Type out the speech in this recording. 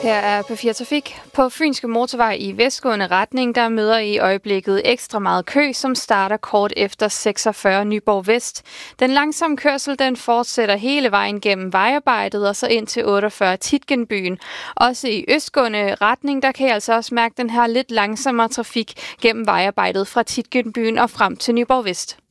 Her er P4 Trafik. På Fynske Motorvej i vestgående retning, der møder I øjeblikket ekstra meget kø, som starter kort efter 46 Nyborg Vest. Den langsomme kørsel, den fortsætter hele vejen gennem vejarbejdet og så ind til 48 Tietgenbyen. Også i østgående retning, der kan I altså også mærke den her lidt langsommere trafik gennem vejarbejdet fra Tietgenbyen og frem til Nyborg Vest.